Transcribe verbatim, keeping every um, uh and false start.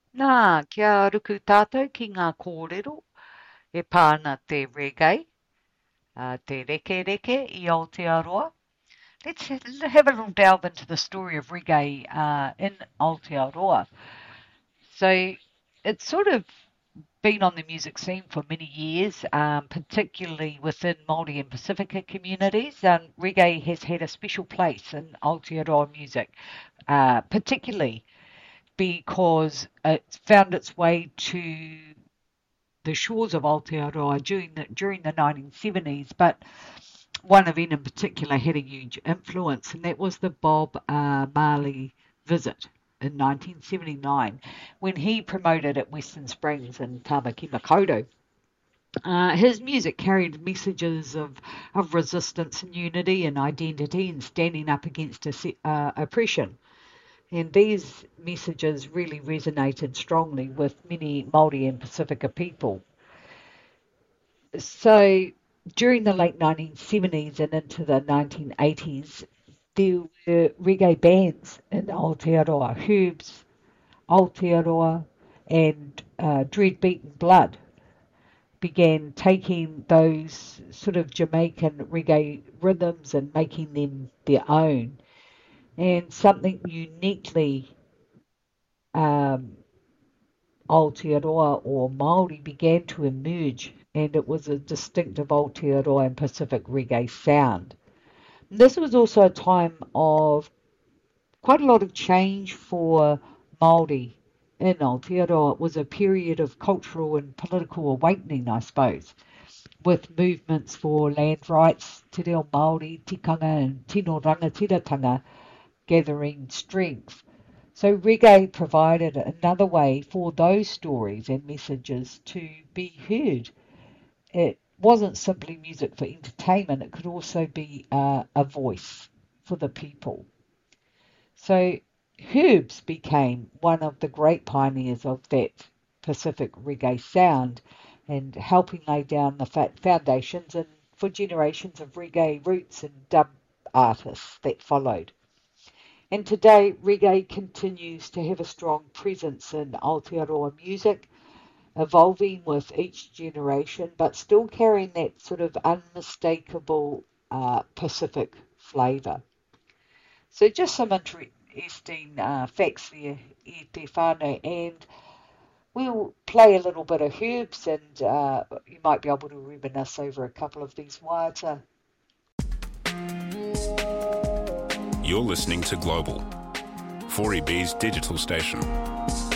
Nā, kia ruku tātou ki ngā kōrero, e pāna te reggae, uh, te reke reke I Aotearoa. Let's have a little delve into the story of reggae uh, in Aotearoa. So it's sort of been on the music scene for many years, um, particularly within Māori and Pacifica communities. Um, reggae has had a special place in Aotearoa music, uh, particularly because it found its way to the shores of Aotearoa during the, during the nineteen seventies, but one event in particular had a huge influence, and that was the Bob uh, Marley visit in nineteen seventy-nine when he promoted at Western Springs in Tamaki Makaurau. Uh, his music carried messages of, of resistance and unity and identity and standing up against uh, oppression. And these messages really resonated strongly with many Māori and Pacifica people. So during the late nineteen seventies and into the nineteen eighties, there were reggae bands in Aotearoa, Herbs, Aotearoa, and uh, Dread Beaten Blood began taking those sort of Jamaican reggae rhythms and making them their own. And something uniquely um, Aotearoa or Māori began to emerge, and it was a distinctive Aotearoa and Pacific reggae sound. And this was also a time of quite a lot of change for Māori in Aotearoa. It was a period of cultural and political awakening, I suppose, with movements for land rights, te reo Māori, tikanga and tino rangatiratanga gathering strength. So reggae provided another way for those stories and messages to be heard. It wasn't simply music for entertainment, it could also be uh, a voice for the people. So Herbs became one of the great pioneers of that Pacific reggae sound and helping lay down the foundations and for generations of reggae roots and dub artists that followed. And today, reggae continues to have a strong presence in Aotearoa music, evolving with each generation, but still carrying that sort of unmistakable uh, Pacific flavour. So just some interesting uh, facts there, E Te Whānau, and we'll play a little bit of Herbs, and uh, you might be able to reminisce over a couple of these waiata. You're listening to Global, four E B's digital station.